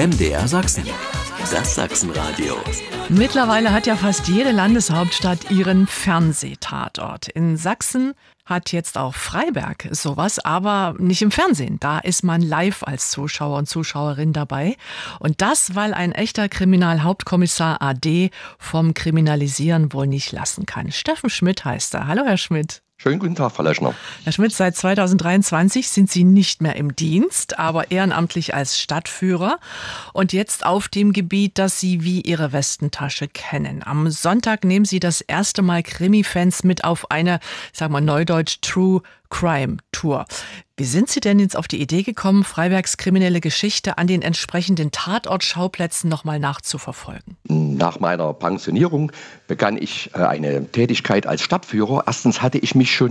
MDR Sachsen, das Sachsenradio. Mittlerweile hat ja fast jede Landeshauptstadt ihren Fernsehtatort. In Sachsen hat jetzt auch Freiberg sowas, aber nicht im Fernsehen. Da ist man live als Zuschauer und Zuschauerin dabei. Und das, weil ein echter Kriminalhauptkommissar AD vom Kriminalisieren wohl nicht lassen kann. Steffen Schmidt heißt er. Hallo, Herr Schmidt. Schönen guten Tag, Frau Leschner. Herr Schmidt, seit 2023 sind Sie nicht mehr im Dienst, aber ehrenamtlich als Stadtführer und jetzt auf dem Gebiet, das Sie wie Ihre Westentasche kennen. Am Sonntag nehmen Sie das erste Mal Krimi-Fans mit auf eine, sagen wir neudeutsch, True Crime Tour. Wie sind Sie denn jetzt auf die Idee gekommen, Freibergs kriminelle Geschichte an den entsprechenden Tatortschauplätzen nochmal nachzuverfolgen? Nach meiner Pensionierung begann ich eine Tätigkeit als Stadtführer. Erstens hatte ich mich schon